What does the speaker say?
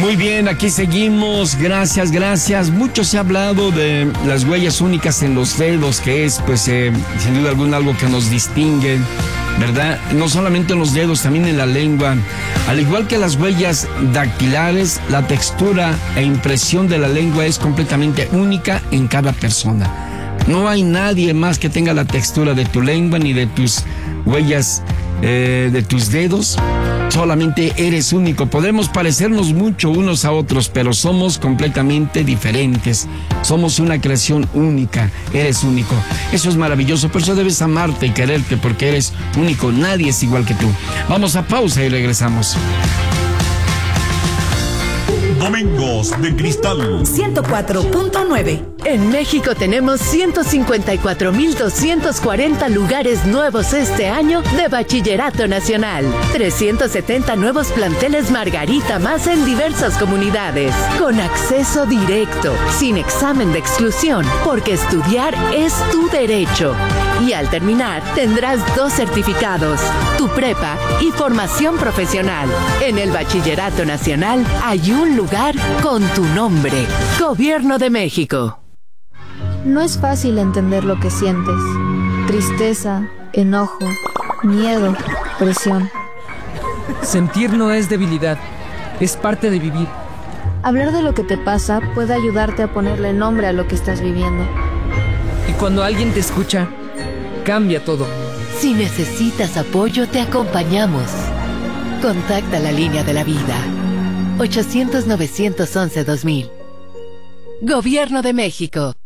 Muy bien, aquí seguimos, gracias. Mucho se ha hablado de las huellas únicas en los dedos, que es, pues, sin duda alguna algo que nos distingue, ¿verdad? No solamente en los dedos, también en la lengua. Al igual que las huellas dactilares, la textura e impresión de la lengua es completamente única en cada persona. No hay nadie más que tenga la textura de tu lengua ni de tus huellas de tus dedos. Solamente eres único. Podemos parecernos mucho unos a otros, pero somos completamente diferentes. Somos una creación única. Eres único. Eso es maravilloso. Por eso debes amarte y quererte, porque eres único. Nadie es igual que tú. Vamos a pausa y regresamos. Domingos de Cristal 104.9. En México tenemos 154,240 lugares nuevos este año de Bachillerato Nacional. 370 nuevos planteles Margarita más en diversas comunidades. Con acceso directo, sin examen de exclusión, porque estudiar es tu derecho. Y al terminar, tendrás 2 certificados, tu prepa y formación profesional. En el Bachillerato Nacional hay un lugar con tu nombre. Gobierno de México. No es fácil entender lo que sientes. Tristeza, enojo, miedo, presión. Sentir no es debilidad, es parte de vivir. Hablar de lo que te pasa puede ayudarte a ponerle nombre a lo que estás viviendo. Y cuando alguien te escucha, cambia todo. Si necesitas apoyo, te acompañamos. Contacta la línea de la vida. 800-911-2000. Gobierno de México.